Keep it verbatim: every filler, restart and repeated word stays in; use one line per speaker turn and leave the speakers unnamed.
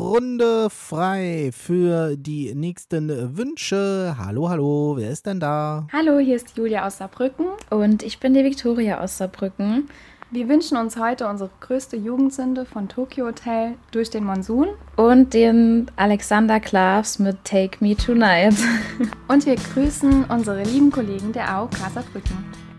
Runde frei für die nächsten Wünsche. Hallo, hallo, wer ist denn da?
Hallo, hier ist Julia aus Saarbrücken.
Und ich bin die Viktoria aus Saarbrücken.
Wir wünschen uns heute unsere größte Jugendsünde von Tokyo Hotel durch den Monsun.
Und den Alexander Klavs mit Take Me Tonight.
Und wir grüßen unsere lieben Kollegen der A O K Saarbrücken.